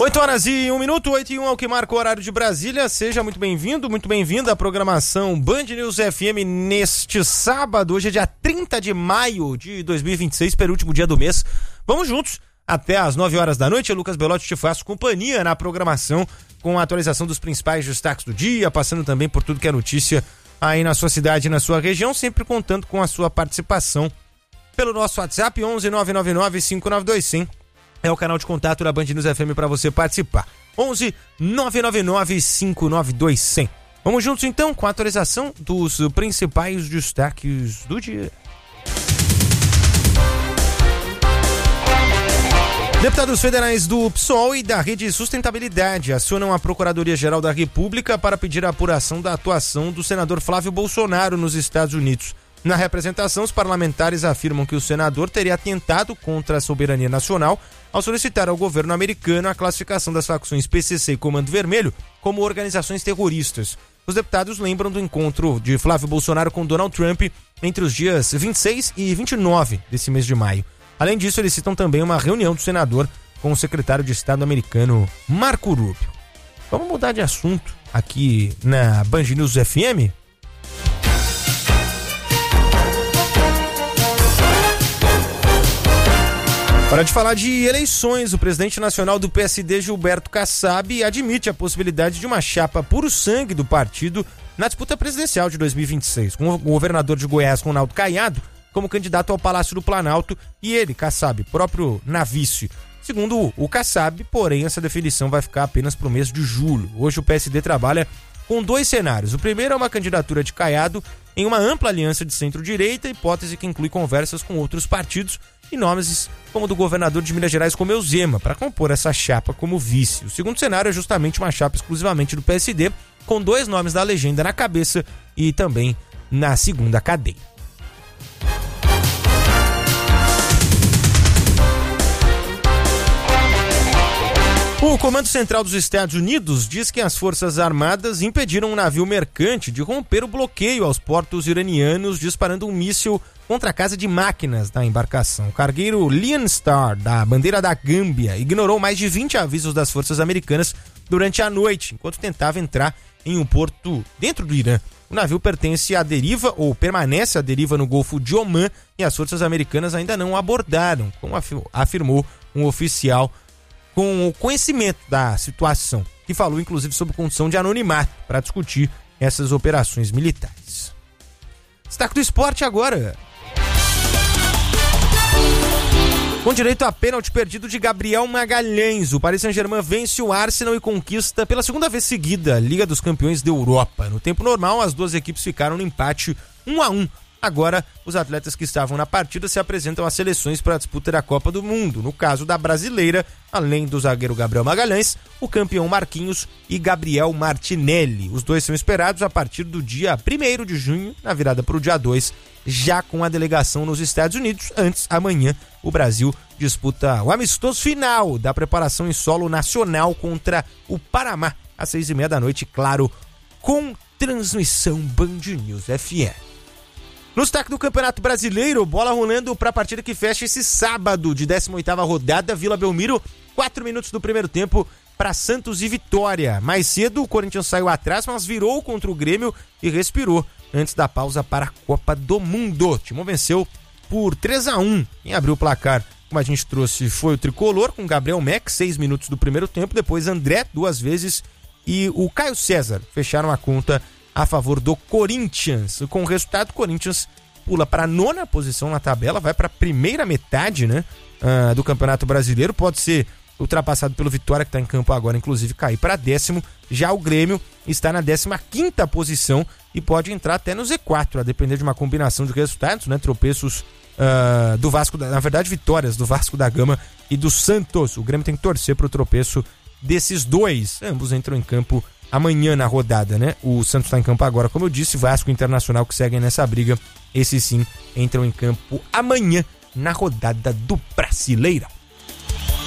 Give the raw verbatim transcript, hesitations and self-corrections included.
oito horas e um minuto, oito e um é o que marca o horário de Brasília. Seja muito bem-vindo, muito bem-vinda à programação Band News F M neste sábado. Hoje é dia trinta de maio de dois mil e vinte e seis, penúltimo dia do mês. Vamos juntos até às nove horas da noite. Eu, Lucas Belotti, te faço companhia na programação com a atualização dos principais destaques do dia, passando também por tudo que é notícia aí na sua cidade e na sua região, sempre contando com a sua participação pelo nosso WhatsApp onze nove nove nove cinco nove dois zero zero. É o canal de contato da Band News F M para você participar. onze nove nove nove cinco nove dois zero zero. Vamos juntos então com a atualização dos principais destaques do dia. Deputados federais do P SOL e da Rede Sustentabilidade acionam a Procuradoria-Geral da República para pedir a apuração da atuação do senador Flávio Bolsonaro nos Estados Unidos. Na representação, os parlamentares afirmam que o senador teria atentado contra a soberania nacional ao solicitar ao governo americano a classificação das facções P C C e Comando Vermelho como organizações terroristas. Os deputados lembram do encontro de Flávio Bolsonaro com Donald Trump entre os dias vinte e seis e vinte e nove desse mês de maio. Além disso, eles citam também uma reunião do senador com o secretário de Estado americano Marco Rubio. Vamos mudar de assunto aqui na Band News F M? Para de falar de eleições, o presidente nacional do P S D, Gilberto Kassab, admite a possibilidade de uma chapa puro sangue do partido na disputa presidencial de dois mil e vinte e seis, com o governador de Goiás, Ronaldo Caiado, como candidato ao Palácio do Planalto e ele, Kassab, próprio na vice. Segundo o Kassab, porém, essa definição vai ficar apenas para o mês de julho. Hoje o P S D trabalha com dois cenários. O primeiro é uma candidatura de Caiado em uma ampla aliança de centro-direita, hipótese que inclui conversas com outros partidos e nomes como o do governador de Minas Gerais, Romeu Zema, para compor essa chapa como vice. O segundo cenário é justamente uma chapa exclusivamente do P S D, com dois nomes da legenda na cabeça e também na segunda cadeia. O Comando Central dos Estados Unidos diz que as Forças Armadas impediram um navio mercante de romper o bloqueio aos portos iranianos, disparando um míssil contra a casa de máquinas da embarcação. O cargueiro Lion Star, da bandeira da Gâmbia, ignorou mais de vinte avisos das forças americanas durante a noite, enquanto tentava entrar em um porto dentro do Irã. O navio pertence à deriva, ou permanece à deriva no Golfo de Omã, e as forças americanas ainda não o abordaram, como afirmou um oficial com o conhecimento da situação, que falou inclusive sobre condição de anonimato para discutir essas operações militares. Destaque do esporte agora. Com direito a pênalti perdido de Gabriel Magalhães, o Paris Saint-Germain vence o Arsenal e conquista pela segunda vez seguida a Liga dos Campeões da Europa. No tempo normal, as duas equipes ficaram no empate um a um. Agora, os atletas que estavam na partida se apresentam às seleções para a disputa da Copa do Mundo. No caso da brasileira, além do zagueiro Gabriel Magalhães, o campeão Marquinhos e Gabriel Martinelli. Os dois são esperados a partir do dia primeiro de junho, na virada para o dia dois, já com a delegação nos Estados Unidos. Antes, amanhã, o Brasil disputa o amistoso final da preparação em solo nacional contra o Panamá, às seis e meia da noite, claro, com transmissão Band News F M. No destaque do Campeonato Brasileiro, bola rolando para a partida que fecha esse sábado de décima oitava rodada, Vila Belmiro, quatro minutos do primeiro tempo para Santos e Vitória. Mais cedo, o Corinthians saiu atrás, mas virou contra o Grêmio e respirou antes da pausa para a Copa do Mundo. O Timão venceu por três a um. Quem abriu o placar, como a gente trouxe, foi o Tricolor, com Gabriel Meck, seis minutos do primeiro tempo, depois André, duas vezes, e o Caio César fecharam a conta a favor do Corinthians. Com o resultado, o Corinthians pula para a nona posição na tabela, vai para a primeira metade, né, uh, do Campeonato Brasileiro, pode ser ultrapassado pelo Vitória, que está em campo agora, inclusive cair para décimo. Já o Grêmio está na décima quinta posição e pode entrar até no Z quatro, a depender de uma combinação de resultados, né, tropeços uh, do Vasco, da, na verdade vitórias do Vasco da Gama e do Santos. O Grêmio tem que torcer para o tropeço desses dois, ambos entram em campo amanhã na rodada, né? O Santos está em campo agora, como eu disse, Vasco e Internacional que seguem nessa briga, esses sim entram em campo amanhã na rodada do Brasileirão.